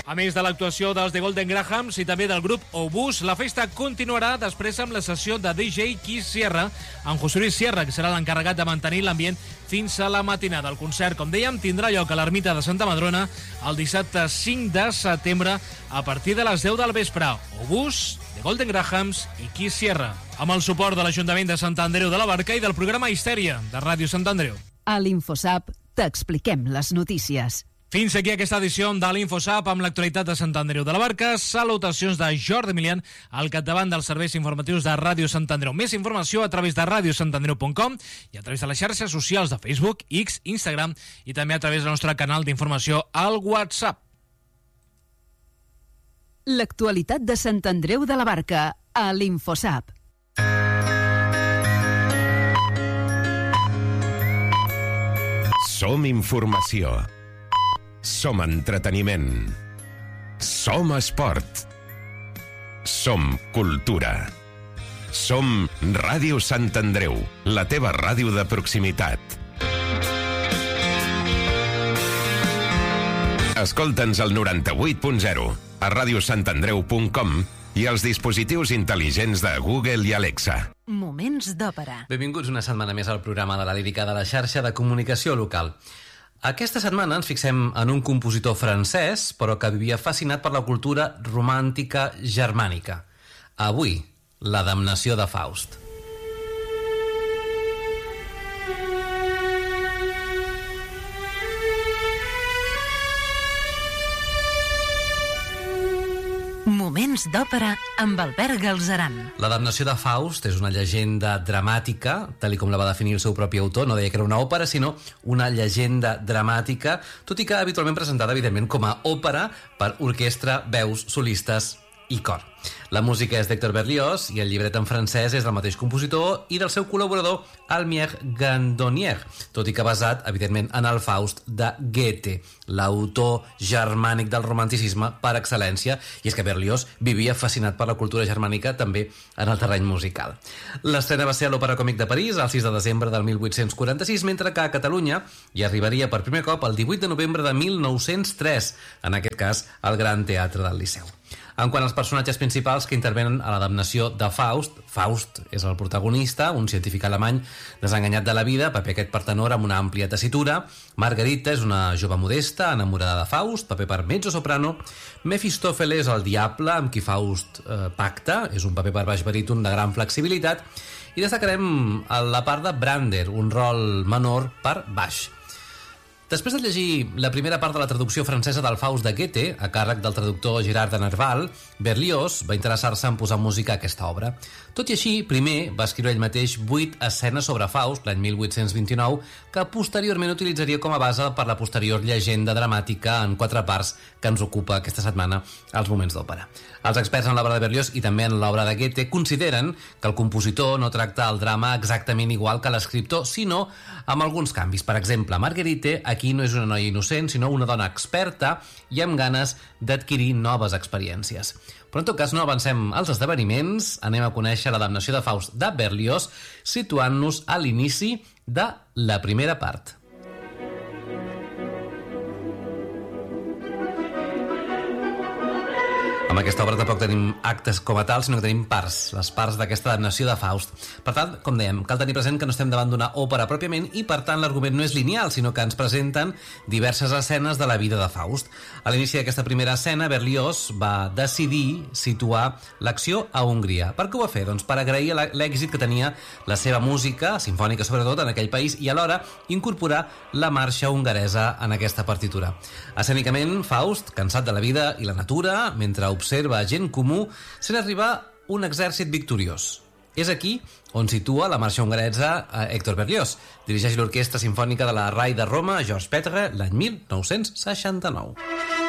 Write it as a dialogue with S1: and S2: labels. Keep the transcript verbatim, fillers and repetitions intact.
S1: A més de l'actuació dels The Golden Grahams i també del grup Obús, la festa continuarà després amb la sessió de D J Keith Sierra, en José Luis Sierra, que serà l'encarregat de mantenir l'ambient fins a la matinada. El concert, com dèiem, tindrà lloc a l'Ermita de Santa Madrona el dissabte cinc de setembre a partir de les deu del vespre. Obús, The Golden Grahams i Keith Sierra, amb el suport de l'Ajuntament de Sant Andreu de la Barca i del programa Histèria de Ràdio Sant Andreu.
S2: A l'Infosap t'expliquem les notícies.
S1: Fins aquí aquesta edició de l'Infosap amb l'actualitat de Sant Andreu de la Barca. Salutacions de Jordi Emilian al capdavant dels serveis informatius de Ràdio Sant Andreu. Més informació a través de radio sant andreu punt com i a través de les xarxes socials de Facebook, X, Instagram i també a través del nostre canal d'informació al WhatsApp.
S2: L'actualitat de Sant Andreu de la Barca a l'Infosap.
S3: Som informació. Som entreteniment. Som esport. Som cultura. Som Ràdio Sant Andreu, la teva ràdio de proximitat. Escolta'ns al noranta-vuit punt zero, a radio sant andreu punt com i als dispositius intel·ligents de Google i Alexa.
S2: Moments d'òpera.
S4: Benvinguts una setmana més al programa de la lírica de la xarxa de comunicació local. Aquesta setmana ens fixem en un compositor francès, però que vivia fascinat per la cultura romàntica germànica. Avui, la damnació de Faust.
S2: Moments d'òpera amb Albert Galzeran.
S4: La damnació de Faust és una llegenda dramàtica, tal com la va definir el seu propi autor. No deia que era una òpera, sinó una llegenda dramàtica, tot i que habitualment presentada, evidentment, com a òpera per orquestra, veus, solistes i cor. La música és d'Hector Berlioz i el llibret en francès és del mateix compositor i del seu col·laborador Almière Gandonnier, tot i que basat, evidentment, en el Faust de Goethe, l'autor germànic del romanticisme per excel·lència, i és que Berlioz vivia fascinat per la cultura germànica també en el terreny musical. L'estrena va ser a l'Òpera Còmic de París el sis de desembre del mil vuit-cents quaranta-sis, mentre que a Catalunya hi arribaria per primer cop el divuit de novembre de mil nou-cents tres, en aquest cas al Gran Teatre del Liceu. En quant als personatges principals que intervenen a la damnació de Faust, Faust és el protagonista, un científic alemany desenganyat de la vida, paper aquest per tenor amb una àmplia tessitura. Margarita és una jove modesta, enamorada de Faust, paper per mezzo-soprano. Mefistòfeles, el diable, amb qui Faust eh, pacta, és un paper per baix baríton de gran flexibilitat. I destacarem la part de Brander, un rol menor per baix. Després de llegir la primera part de la traducció francesa del Faust de Goethe, a càrrec del traductor Gerard de Nerval, Berlioz va interessar-se en posar música a aquesta obra. Tot i així, primer va escriure ell mateix vuit escenes sobre Faust, l'any mil vuit-cents vint-i-nou, que posteriorment utilitzaria com a base per la posterior llegenda dramàtica en quatre parts que ens ocupa aquesta setmana als Moments d'Òpera. Els experts en l'obra de Berlioz i també en l'obra de Goethe consideren que el compositor no tracta el drama exactament igual que l'escriptor, sinó amb alguns canvis. Per exemple, Marguerite aquí no és una noia innocent, sinó una dona experta i amb ganes d'adquirir noves experiències. Però en tot cas no avancem als esdeveniments, anem a conèixer la damnació de Faust de Berlioz, situant-nos a l'inici de la primera part. Amb aquesta obra tampoc tenim actes com a tal, sinó que tenim parts, les parts d'aquesta damnació de Faust. Per tant, com dèiem, cal tenir present que no estem davant d'una òpera pròpiament i, per tant, l'argument no és lineal, sinó que ens presenten diverses escenes de la vida de Faust. A l'inici d'aquesta primera escena, Berlioz va decidir situar l'acció a Hongria. Per què ho va fer? Doncs per agrair l'èxit que tenia la seva música, sinfònica sobretot, en aquell país, i alhora incorporar la marxa hongaresa en aquesta partitura. Escènicament, Faust, cansat de la vida i la natura, mentre observa gent comú, sent arribar un exèrcit victoriós. És aquí on situa la marxa hongaresa a Hector Berlioz. Dirigeix l'Orquestra Simfònica de la R A I de Roma, Georges Petre, l'any mil nou-cents seixanta-nou.